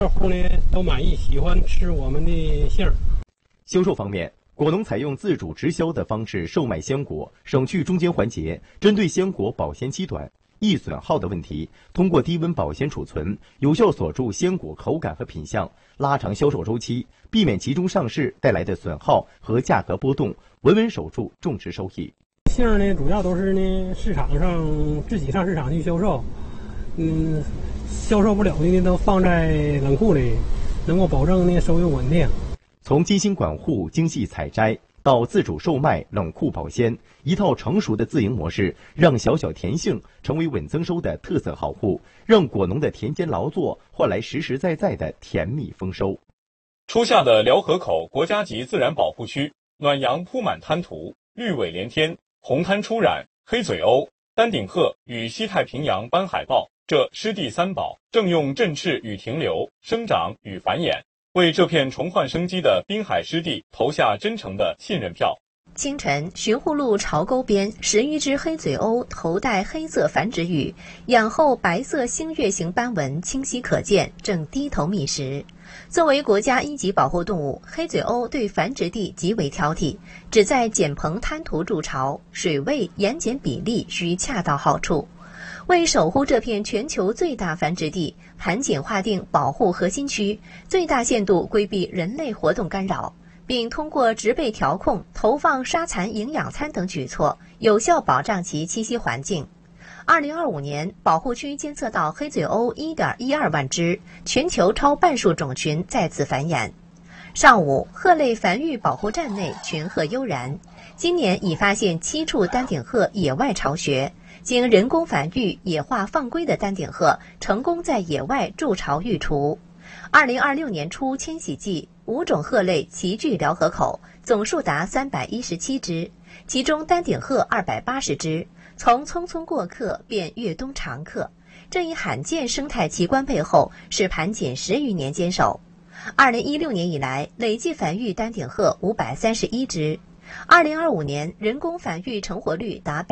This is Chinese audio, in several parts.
客户呢都满意，喜欢吃我们的杏儿。 销售方面，果农采用自主直销的方式售卖鲜果，省去中间环节，针对鲜果保鲜期短、易损耗的问题，通过低温保鲜储存，有效锁住鲜果口感和品相，拉长销售周期，避免集中上市带来的损耗和价格波动，稳稳守住种植收益。 杏儿呢，主要都是呢市场上自己上市场去销售，销售不了的呢都放在冷库里，能够保证呢收益稳定。 从精心管护、精细采摘到自主售卖、冷库保鲜，一套成熟的自营模式，让小小甜杏成为稳增收的特色好户，让果农的田间劳作换来实实在在的甜蜜丰收。 初夏的辽河口国家级自然保护区，暖阳铺满滩涂，绿尾连天，红滩初染，黑嘴鸥、丹顶鹤与西太平洋斑海豹这湿地三宝正用振翅与停留、生长与繁衍，为这片重焕生机的滨海湿地投下真诚的信任票。 清晨，寻护路潮沟边，10余只黑嘴鸥头戴黑色繁殖羽，仰后白色星月形斑纹清晰可见，正低头觅食。作为国家1级保护动物，黑嘴鸥对繁殖地极为挑剔，只在碱棚滩涂筑巢，水位盐碱比例需恰到好处。为守护这片全球最大繁殖地，盘锦划定保护核心区，最大限度规避人类活动干扰，并通过植被调控、投放沙蚕营养餐等举措，有效保障其栖息环境。2025年，保护区监测到黑嘴鸥1.12万只，全球超半数种群再次繁衍。上午，鹤类繁育保护站内群鹤悠然。今年已发现7处丹顶鹤野外巢穴，经人工繁育野化放归的丹顶鹤成功在野外筑巢育雏。2026年初迁徙季，5种鹤类齐聚辽河口，总数达317只，其中丹顶鹤280只。从匆匆过客变越冬常客，这一罕见生态奇观背后是盘锦10余年坚守。2016年以来，累计繁育丹顶鹤531只。2025年人工繁育成活率达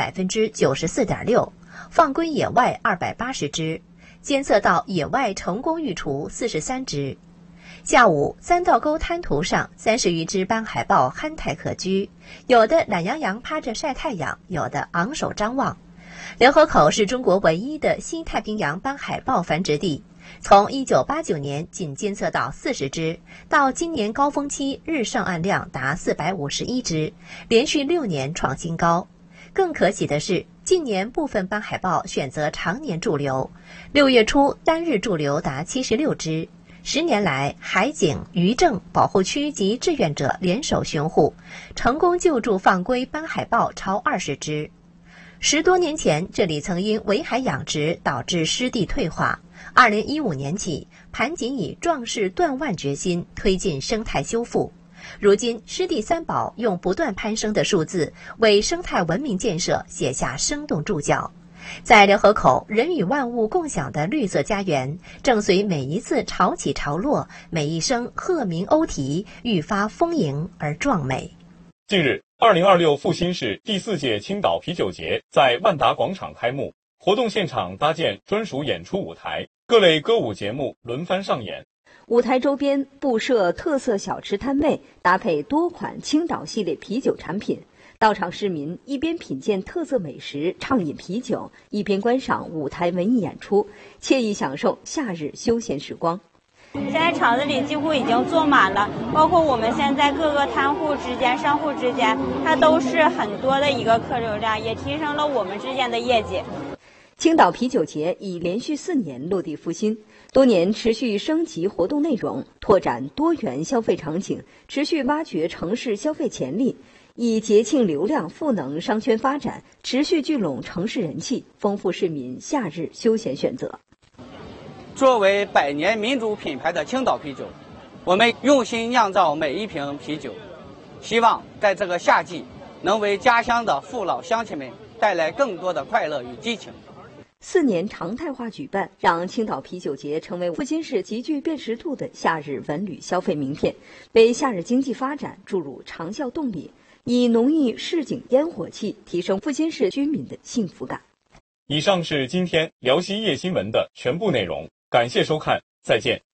94.6%，放归野外280只，监测到野外成功育雏43只。下午，三道沟滩涂上30余只斑海豹憨态可掬，有的懒洋洋趴着晒太阳，有的昂首张望。辽河口是中国唯一的西太平洋斑海豹繁殖地，从1989年仅监测到40只，到今年高峰期日上岸量达451只，连续6年创新高。更可喜的是，近年部分斑海豹选择常年驻留，6月初单日驻留达76只。10年来，海警、渔政、保护区及志愿者联手巡护，成功救助放归斑海豹超20只。10多年前，这里曾因围海养殖导致湿地退化。2015年起，盘锦以壮士断腕决心推进生态修复。如今，湿地三宝用不断攀升的数字为生态文明建设写下生动注脚。在辽河口，人与万物共享的绿色家园，正随每一次潮起潮落，每一声鹤鸣鸥啼，愈发丰盈而壮美。 近日，2026阜新市第4届青岛啤酒节在万达广场开幕，活动现场搭建专属演出舞台，各类歌舞节目轮番上演。 舞台周边布设特色小吃摊位，搭配多款青岛系列啤酒产品。到场市民一边品鉴特色美食，畅饮啤酒，一边观赏舞台文艺演出，惬意享受夏日休闲时光。 现在场子里几乎已经坐满了，包括我们现在各个摊户之间、商户之间，它都是很多的一个客流量，也提升了我们之间的业绩。 青岛啤酒节已连续4年落地复兴，多年持续升级活动内容，拓展多元消费场景，持续挖掘城市消费潜力，以节庆流量赋能商圈发展，持续聚拢城市人气，丰富市民夏日休闲选择。 作为100年民族品牌的青岛啤酒，我们用心酿造每一瓶啤酒，希望在这个夏季能为家乡的父老乡亲们带来更多的快乐与激情。 4年常态化举办，让青岛啤酒节成为阜新市极具辨识度的夏日文旅消费名片，为夏日经济发展注入长效动力，以浓郁市井烟火气提升阜新市居民的幸福感。 以上是今天辽西夜新闻的全部内容，感谢收看，再见。